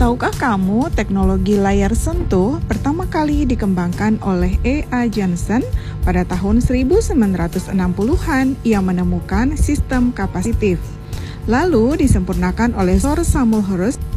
Tahukah kamu teknologi layar sentuh pertama kali dikembangkan oleh E.A. Johnson pada tahun 1960-an yang menemukan sistem kapasitif. Lalu disempurnakan oleh Sir Samuel Hirsch